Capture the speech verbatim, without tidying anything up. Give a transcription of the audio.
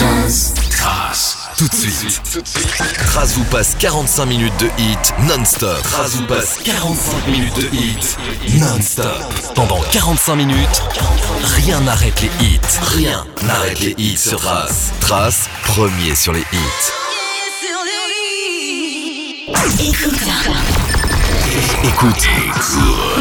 Trace. Tout de suite. Trace vous passe quarante-cinq minutes de hit non-stop. Trace vous passe quarante-cinq minutes de hit non-stop. Pendant quarante-cinq minutes, rien n'arrête les hits. Rien n'arrête les hits sur Trace. Trace, premier sur les hits. Écoute. Écoute.